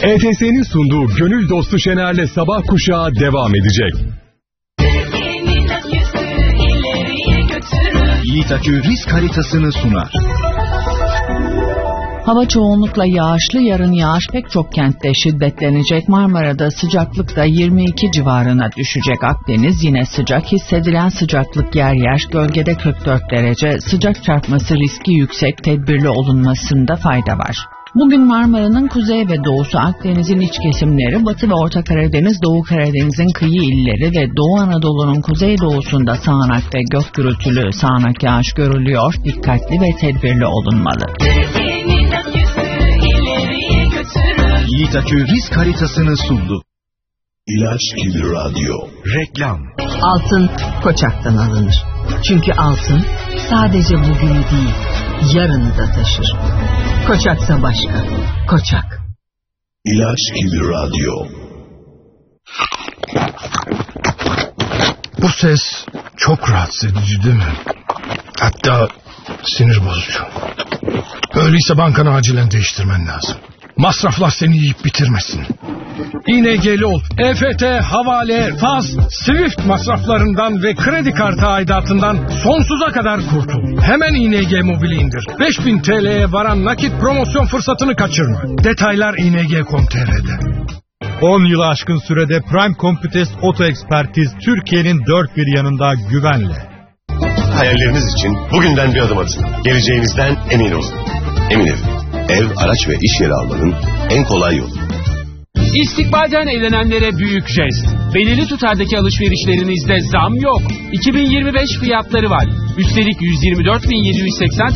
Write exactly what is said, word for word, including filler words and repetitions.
E T S'nin sunduğu Gönül Dostu Şener'le Sabah Kuşağı devam edecek. Yiğit Akü risk haritasını sunar. Hava çoğunlukla yağışlı, yarın yağış pek çok kentte şiddetlenecek. Marmara'da sıcaklık da yirmi iki civarına düşecek. Akdeniz yine sıcak, hissedilen sıcaklık yer yer, gölgede kırk dört derece. Sıcak çarpması riski yüksek, tedbirli olunmasında fayda var. Bugün Marmara'nın kuzey ve doğusu, Akdeniz'in iç kesimleri, Batı ve Orta Karadeniz, Doğu Karadeniz'in kıyı illeri ve Doğu Anadolu'nun kuzeydoğusunda sağanak ve gök gürültülü sağanak yağış görülüyor. Dikkatli ve tedbirli olunmalı. Yiğit Akü risk haritasını sundu. İlaç gibi radyo. Reklam. Altın Koçak'tan alınır. Çünkü altın sadece bugünü değil, yarını da taşır. Koçak'sa başka. Koçak. İlaç gibi radyo. Bu ses çok rahatsız edici değil mi? Hatta sinir bozucu. Öyleyse bankanı acilen değiştirmen lazım. Masraflar seni yiyip bitirmesin. İ N G'li ol. E F T, havale, faz, Swift masraflarından ve kredi kartı aidatından sonsuza kadar kurtul. Hemen İ N G Mobil'i indir. beş bin T L'ye varan nakit promosyon fırsatını kaçırma. Detaylar i n g nokta com nokta t r'de. on yılı aşkın sürede Prime Computest Oto Ekspertiz Türkiye'nin dört bir yanında güvenle. Hayalleriniz için bugünden bir adım atın. Geleceğinizden emin olun. Emin Ev. Ev, araç ve iş yeri almanın en kolay yolu. İstikbalden evlenenlere büyük jest. Belirli tutardaki alışverişlerinizde zam yok. iki bin yirmi beş fiyatları var. Üstelik yüz yirmi dört bin yedi yüz seksen